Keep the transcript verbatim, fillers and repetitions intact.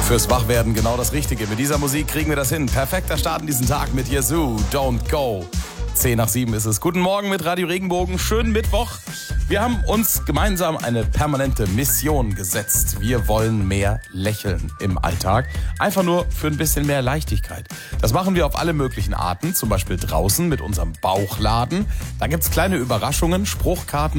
Fürs Wachwerden genau das Richtige. Mit dieser Musik kriegen wir das hin. Perfekter Start in diesen Tag mit Yazoo, Don't Go. Zehn nach sieben ist es. Guten Morgen mit Radio Regenbogen. Schönen Mittwoch. Wir haben uns gemeinsam eine permanente Mission gesetzt. Wir wollen mehr lächeln im Alltag. Einfach nur für ein bisschen mehr Leichtigkeit. Das machen wir auf alle möglichen Arten. Zum Beispiel draußen mit unserem Bauchladen. Da gibt's kleine Überraschungen, Spruchkarten